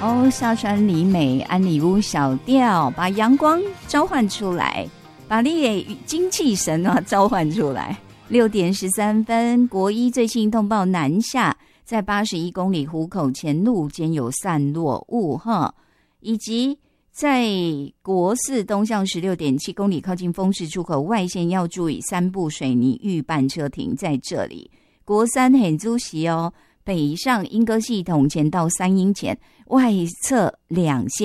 哦，下川里美安里屋小调，把阳光召唤出来，把你的精气神召唤出来。6点13分，国一最新通报南下，在81公里湖口前路间有散落物以及在国四东向16.7公里靠近丰市出口外线要注意3部水泥预拌车停在这里。国三很主席北上莺歌系统前到3英前外侧2线